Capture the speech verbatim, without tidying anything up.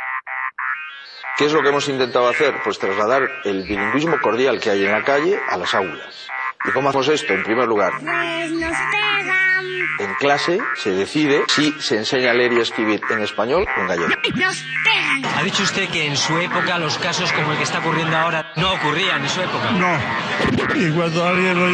¿Qué es lo que hemos intentado hacer? Pues trasladar el bilingüismo cordial que hay en la calle a las aulas. ¿Y cómo hacemos esto? En primer lugar, pues nos pegan. En clase se decide si se enseña a leer y a escribir en español o en gallego. Nos pegan. Ha dicho usted que en su época los casos como el que está ocurriendo ahora no ocurrían en su época. No. Y cuando alguien lo